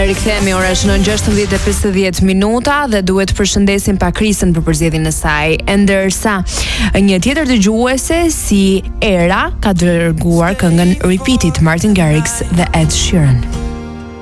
rikthehemi, ora është 16:50 dhe duhet të përshëndesim Pakrisën për përzgjedhjen e saj. Ndërsa një tjetër dëgjuese si Era ka dërguar këngën Repeat It, Martin Garrix dhe Ed Sheeran.